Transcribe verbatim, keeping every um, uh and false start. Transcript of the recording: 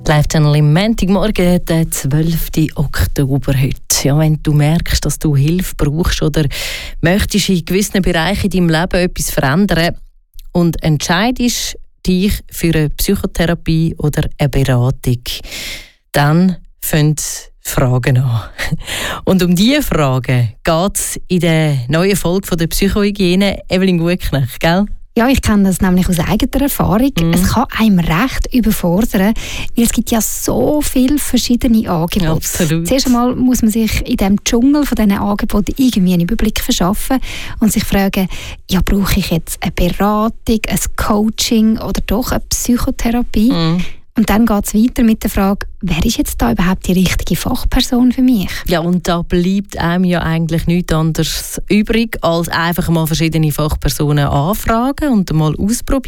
Live-Channel im Montagmorgen, der zwölften Oktober heute. Ja, wenn du merkst, dass du Hilfe brauchst oder möchtest in gewissen Bereichen in deinem Leben etwas verändern und entscheidest dich für eine Psychotherapie oder eine Beratung, dann fängt Fragen an. Und um diese Fragen geht es in der neuen Folge von der Psychohygiene. Evelyn Gutknecht, gell? Ja, ich kenne das nämlich aus eigener Erfahrung. Mm. Es kann einem recht überfordern, weil es gibt ja so viele verschiedene Angebote. Ja, absolut. Zuerst einmal muss man sich in diesem Dschungel von diesen Angeboten irgendwie einen Überblick verschaffen und sich fragen, ja, brauche ich jetzt eine Beratung, ein Coaching oder doch eine Psychotherapie? Mm. Und dann geht es weiter mit der Frage, wer ist jetzt da überhaupt die richtige Fachperson für mich? Ja, und da bleibt einem ja eigentlich nichts anderes übrig, als einfach mal verschiedene Fachpersonen anfragen und mal ausprobieren.